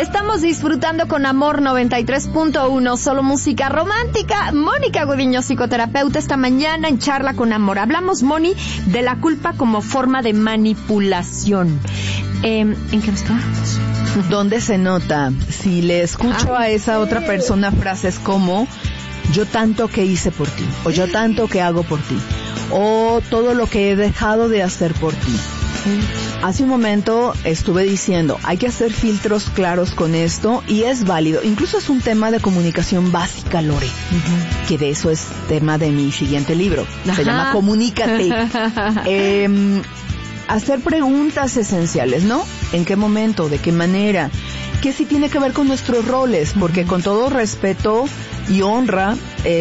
Estamos disfrutando con Amor 93.1, solo música romántica. Mónica Gudiño, psicoterapeuta, esta mañana en Charla con Amor. Hablamos, Moni, de la culpa como forma de manipulación. ¿En qué nos quedamos? ¿Dónde se nota? Si le escucho a esa otra persona frases como yo tanto que hice por ti, o yo tanto que hago por ti, o todo lo que he dejado de hacer por ti. Hace un momento estuve diciendo, hay que hacer filtros claros con esto y es válido. Incluso es un tema de comunicación básica, Lore, que de eso es tema de mi siguiente libro. Se llama Comunícate. Hacer preguntas esenciales, ¿no? ¿En qué momento? ¿De qué manera? Que sí tiene que ver con nuestros roles, porque con todo respeto y honra,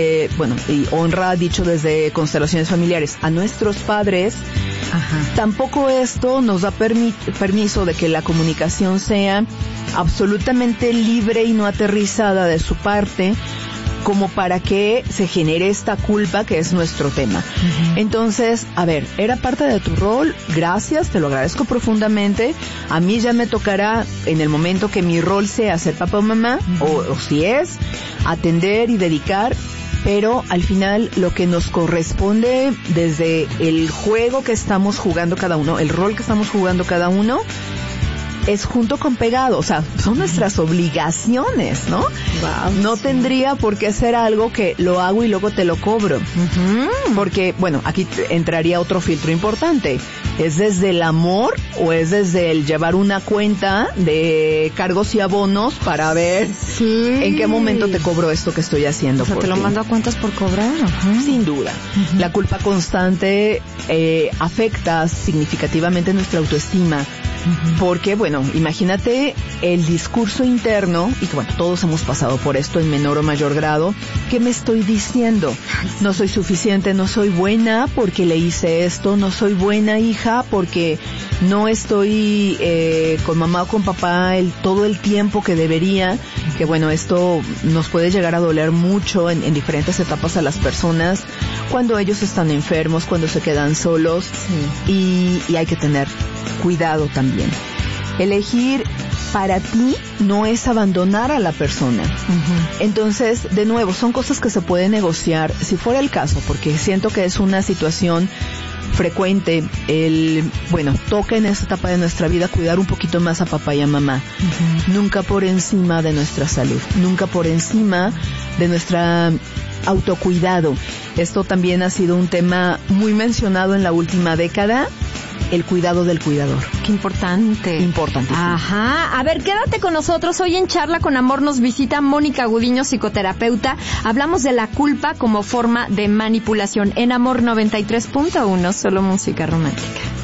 y honra dicho desde constelaciones familiares, a nuestros padres, tampoco esto nos da permiso de que la comunicación sea absolutamente libre y no aterrizada de su parte, como para que se genere esta culpa que es nuestro tema. Entonces, a ver, era parte de tu rol, gracias, te lo agradezco profundamente. A mí ya me tocará, en el momento que mi rol sea ser papá o mamá, o si es, atender y dedicar, pero al final lo que nos corresponde desde el juego que estamos jugando cada uno, el rol que estamos jugando cada uno, es junto con pegado, o sea, son nuestras obligaciones, ¿no? Wow. No tendría por qué ser algo que lo hago y luego te lo cobro. Porque, bueno, aquí entraría otro filtro importante. ¿Es desde el amor o es desde el llevar una cuenta de cargos y abonos para ver en qué momento te cobro esto que estoy haciendo? O sea, por te lo ti? mando a cuentas por cobrar. Sin duda. La culpa constante afecta significativamente nuestra autoestima. Porque, bueno, imagínate el discurso interno, y bueno, todos hemos pasado por esto en menor o mayor grado. ¿Qué me estoy diciendo? No soy suficiente, no soy buena porque le hice esto, no soy buena hija porque no estoy con mamá o con papá todo el tiempo que debería. Que bueno, esto nos puede llegar a doler mucho en diferentes etapas a las personas, cuando ellos están enfermos, cuando se quedan solos, y hay que tener cuidado también. Elegir para ti no es abandonar a la persona. Entonces, de nuevo, son cosas que se pueden negociar, si fuera el caso, porque siento que es una situación frecuente. Toca en esta etapa de nuestra vida cuidar un poquito más a papá y a mamá. Nunca por encima de nuestra salud, nunca por encima de nuestra autocuidado. Esto también ha sido un tema muy mencionado en la última década. El cuidado del cuidador. Qué importante. Importante. Ajá. A ver, quédate con nosotros. Hoy en Charla con Amor nos visita Mónica Gudiño, psicoterapeuta. Hablamos de la culpa como forma de manipulación en Amor 93.1, solo música romántica.